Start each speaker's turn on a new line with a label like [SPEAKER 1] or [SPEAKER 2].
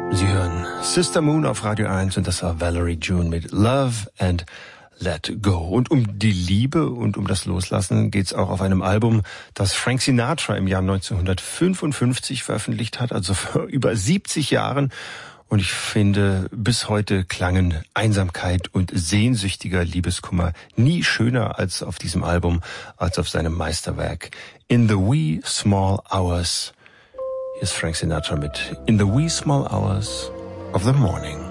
[SPEAKER 1] Sie hören Sister Moon auf Radio 1 und das war Valerie June mit Love and Let Go. Und um die Liebe und um das Loslassen geht's auch auf einem Album, das Frank Sinatra im Jahr 1955 veröffentlicht hat, also vor über 70 Jahren. Und ich finde, bis heute klangen Einsamkeit und sehnsüchtiger Liebeskummer nie schöner als auf diesem Album, als auf seinem Meisterwerk In the Wee Small Hours. Hier ist Frank Sinatra mit In the Wee Small Hours of the Morning.